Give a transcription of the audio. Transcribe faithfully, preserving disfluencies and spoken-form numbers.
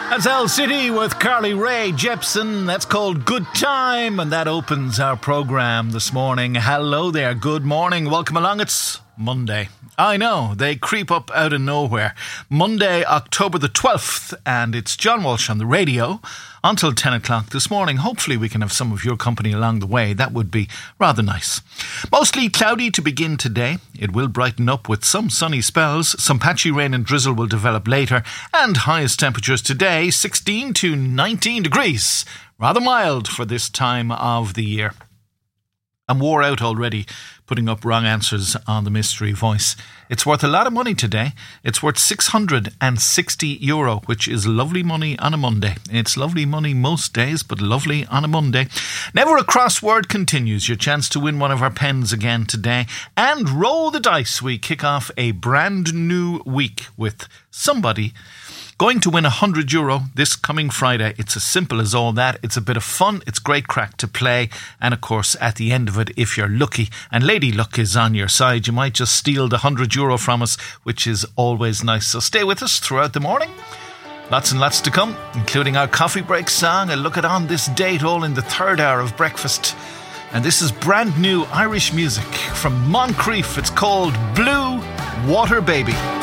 That's L City with Carly Rae Jepsen. That's called Good Time, and that opens our programme this morning. Hello there, good morning, welcome along. It's Monday. I know, they creep up out of nowhere. Monday, October the twelfth, and it's John Walsh on the radio until ten o'clock this morning. Hopefully we can have some of your company along the way. That would be rather nice. Mostly cloudy to begin today. It will brighten up with some sunny spells. Some patchy rain and drizzle will develop later. And highest temperatures today, sixteen to nineteen degrees. Rather mild for this time of the year. I'm wore out already putting up wrong answers on the mystery voice. It's worth a lot of money today. It's worth six hundred sixty euro, which is lovely money on a Monday. It's lovely money most days, but lovely on a Monday. Never a Crossword continues. Your chance to win one of our pens again today. And roll the dice. We kick off a brand new week with somebody going to win one hundred euro this coming Friday. It's as simple as all that. It's a bit of fun. It's great crack to play. And of course, at the end of it, if you're lucky and Lady Luck is on your side, you might just steal the one hundred euro from us, which is always nice. So stay with us throughout the morning. Lots and lots to come, including our coffee break song. A look at On This Date, all in the third hour of breakfast. And this is brand new Irish music from Moncrief. It's called Blue Water Baby.